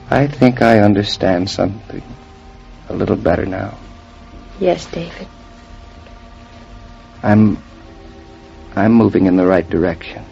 I think I understand something a little better now. Yes, David. I'm moving in the right direction.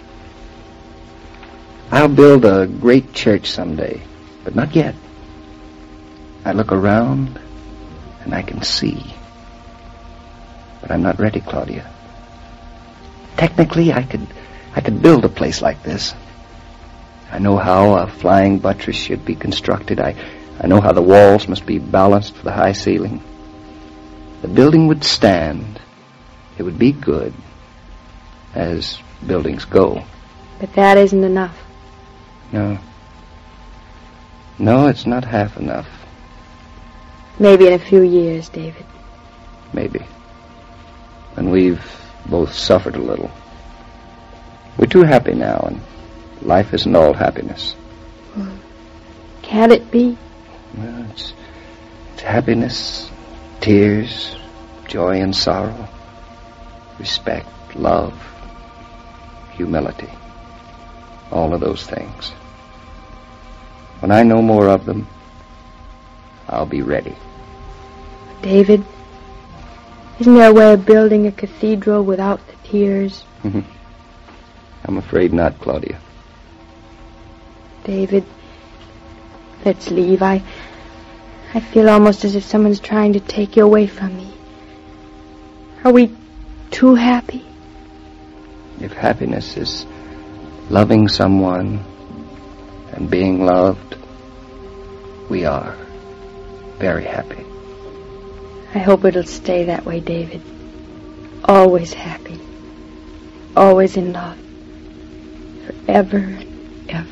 I'll build a great church someday, but not yet. I look around and I can see. But I'm not ready, Claudia. Technically, I could build a place like this. I know how a flying buttress should be constructed. I know how the walls must be balanced for the high ceiling. The building would stand. It would be good, as buildings go. But that isn't enough. No. No, it's not half enough. Maybe in a few years, David. Maybe. When we've both suffered a little. We're too happy now, and life isn't all happiness. Well, can't it be? Well, it's happiness, tears, joy and sorrow, respect, love, humility. All of those things. When I know more of them, I'll be ready. David, isn't there a way of building a cathedral without the tears? I'm afraid not, Claudia. David, let's leave. I feel almost as if someone's trying to take you away from me. Are we too happy? If happiness is loving someone and being loved, we are very happy. I hope it'll stay that way, David. Always happy. Always in love. Forever and ever.